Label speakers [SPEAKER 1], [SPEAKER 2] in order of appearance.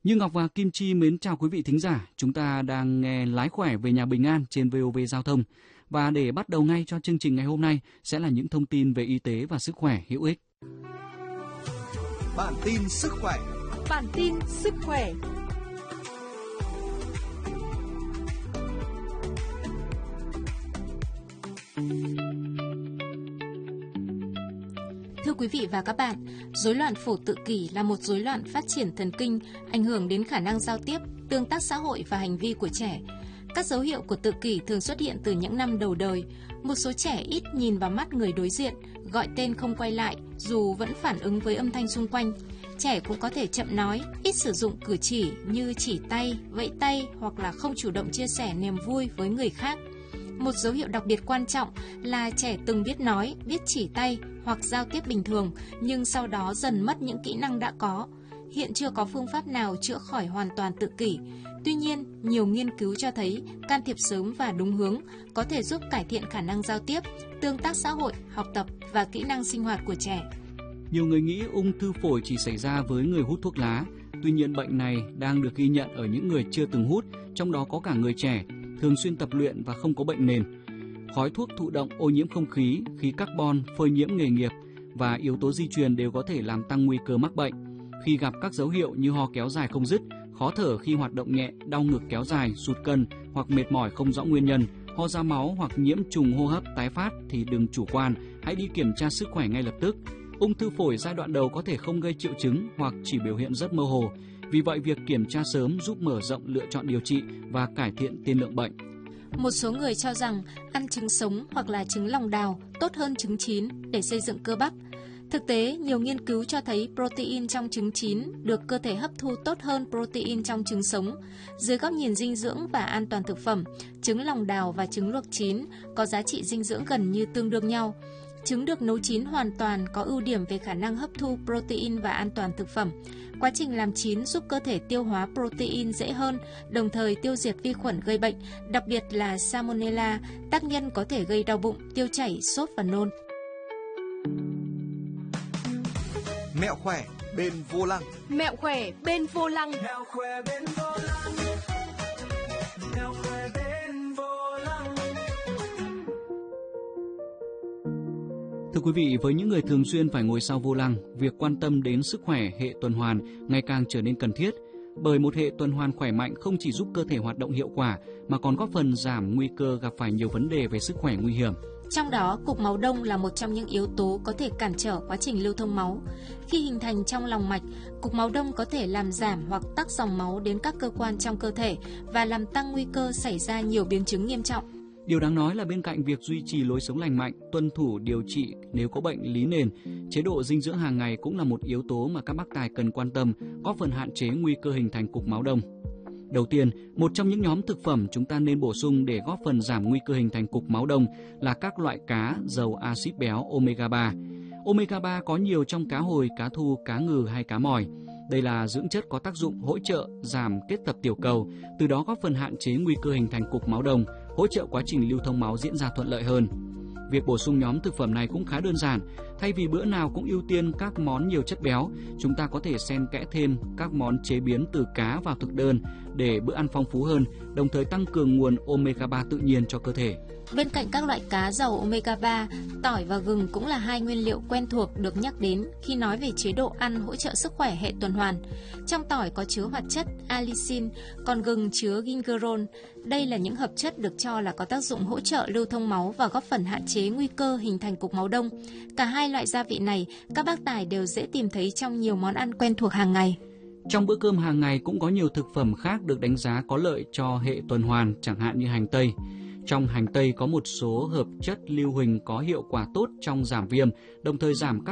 [SPEAKER 1] Như Ngọc và Kim Chi mến chào quý vị thính giả, chúng ta đang nghe Lái khỏe về nhà bình an trên VOV Giao thông. Và để bắt đầu ngay cho chương trình ngày hôm nay sẽ là những thông tin về y tế và sức khỏe hữu ích.
[SPEAKER 2] Bản tin sức khỏe.
[SPEAKER 3] Bản tin sức khỏe. Thưa quý vị và các bạn, rối loạn phổ tự kỷ là một rối loạn phát triển thần kinh, ảnh hưởng đến khả năng giao tiếp, tương tác xã hội và hành vi của trẻ. Các dấu hiệu của tự kỷ thường xuất hiện từ những năm đầu đời. Một số trẻ ít nhìn vào mắt người đối diện, gọi tên không quay lại dù vẫn phản ứng với âm thanh xung quanh. Trẻ cũng có thể chậm nói, ít sử dụng cử chỉ như chỉ tay, vẫy tay hoặc là không chủ động chia sẻ niềm vui với người khác. Một dấu hiệu đặc biệt quan trọng là trẻ từng biết nói, biết chỉ tay hoặc giao tiếp bình thường, nhưng sau đó dần mất những kỹ năng đã có. Hiện chưa có phương pháp nào chữa khỏi hoàn toàn tự kỷ. Tuy nhiên, nhiều nghiên cứu cho thấy can thiệp sớm và đúng hướng có thể giúp cải thiện khả năng giao tiếp, tương tác xã hội, học tập và kỹ năng sinh hoạt của trẻ.
[SPEAKER 1] Nhiều người nghĩ ung thư phổi chỉ xảy ra với người hút thuốc lá. Tuy nhiên, bệnh này đang được ghi nhận ở những người chưa từng hút, trong đó có cả người trẻ, thường xuyên tập luyện và không có bệnh nền. Khói thuốc thụ động, ô nhiễm không khí, khí carbon, phơi nhiễm nghề nghiệp và yếu tố di truyền đều có thể làm tăng nguy cơ mắc bệnh. Khi gặp các dấu hiệu như ho kéo dài không dứt, khó thở khi hoạt động nhẹ, đau ngực kéo dài, sụt cân hoặc mệt mỏi không rõ nguyên nhân, ho ra máu hoặc nhiễm trùng hô hấp tái phát thì đừng chủ quan, hãy đi kiểm tra sức khỏe ngay lập tức. Ung thư phổi giai đoạn đầu có thể không gây triệu chứng hoặc chỉ biểu hiện rất mơ hồ. Vì vậy, việc kiểm tra sớm giúp mở rộng lựa chọn điều trị và cải thiện tiên lượng bệnh.
[SPEAKER 3] Một số người cho rằng ăn trứng sống hoặc là trứng lòng đào tốt hơn trứng chín để xây dựng cơ bắp. Thực tế, nhiều nghiên cứu cho thấy protein trong trứng chín được cơ thể hấp thu tốt hơn protein trong trứng sống. Dưới góc nhìn dinh dưỡng và an toàn thực phẩm, trứng lòng đào và trứng luộc chín có giá trị dinh dưỡng gần như tương đương nhau. Trứng được nấu chín hoàn toàn có ưu điểm về khả năng hấp thu protein và an toàn thực phẩm. Quá trình làm chín giúp cơ thể tiêu hóa protein dễ hơn, đồng thời tiêu diệt vi khuẩn gây bệnh, đặc biệt là Salmonella, tác nhân có thể gây đau bụng, tiêu chảy, sốt và nôn.
[SPEAKER 2] Mẹo khỏe bên vô lăng.
[SPEAKER 3] Mẹo khỏe bên vô lăng.
[SPEAKER 4] Mẹo khỏe bên vô lăng. Mẹo khỏe bên vô lăng.
[SPEAKER 1] Thưa quý vị, với những người thường xuyên phải ngồi sau vô lăng, việc quan tâm đến sức khỏe hệ tuần hoàn ngày càng trở nên cần thiết. Bởi một hệ tuần hoàn khỏe mạnh không chỉ giúp cơ thể hoạt động hiệu quả mà còn góp phần giảm nguy cơ gặp phải nhiều vấn đề về sức khỏe nguy hiểm.
[SPEAKER 3] Trong đó, cục máu đông là một trong những yếu tố có thể cản trở quá trình lưu thông máu. Khi hình thành trong lòng mạch, cục máu đông có thể làm giảm hoặc tắc dòng máu đến các cơ quan trong cơ thể và làm tăng nguy cơ xảy ra nhiều biến chứng nghiêm trọng.
[SPEAKER 1] Điều đáng nói là bên cạnh việc duy trì lối sống lành mạnh, tuân thủ điều trị nếu có bệnh lý nền, chế độ dinh dưỡng hàng ngày cũng là một yếu tố mà các bác tài cần quan tâm, góp phần hạn chế nguy cơ hình thành cục máu đông. Đầu tiên, một trong những nhóm thực phẩm chúng ta nên bổ sung để góp phần giảm nguy cơ hình thành cục máu đông là các loại cá giàu axit béo omega 3. Omega 3 có nhiều trong cá hồi, cá thu, cá ngừ hay cá mòi. Đây là dưỡng chất có tác dụng hỗ trợ giảm kết tập tiểu cầu, từ đó góp phần hạn chế nguy cơ hình thành cục máu đông, hỗ trợ quá trình lưu thông máu diễn ra thuận lợi hơn. Việc bổ sung nhóm thực phẩm này cũng khá đơn giản. Thay vì bữa nào cũng ưu tiên các món nhiều chất béo, chúng ta có thể xen kẽ thêm các món chế biến từ cá vào thực đơn để bữa ăn phong phú hơn, đồng thời tăng cường nguồn omega 3 tự nhiên cho cơ thể.
[SPEAKER 3] Bên cạnh các loại cá giàu omega 3, tỏi và gừng cũng là hai nguyên liệu quen thuộc được nhắc đến khi nói về chế độ ăn hỗ trợ sức khỏe hệ tuần hoàn. Trong tỏi có chứa hoạt chất allicin, còn gừng chứa gingerol. Đây là những hợp chất được cho là có tác dụng hỗ trợ lưu thông máu và góp phần hạn chế nguy cơ hình thành cục máu đông. Cả hai loại gia vị này, các bác tài đều dễ tìm thấy trong nhiều món ăn quen thuộc hàng ngày.
[SPEAKER 1] Trong bữa cơm hàng ngày cũng có nhiều thực phẩm khác được đánh giá có lợi cho hệ tuần hoàn, chẳng hạn như hành tây. Trong hành tây có một số hợp chất lưu huỳnh có hiệu quả tốt trong giảm viêm, đồng thời giảm các